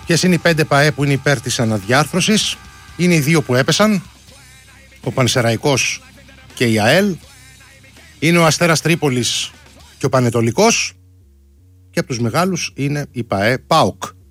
Ποιες είναι οι 5 ΠΑΕ που είναι υπέρ της αναδιάρθρωσης? Είναι οι 2 που έπεσαν, ο Πανσεραϊκός και η ΑΕΛ. Είναι ο Αστέρας Τρίπολης και ο Πανετολικός. Και από τους μεγάλους είναι η ΠΑΕ ΠΑΟΚ.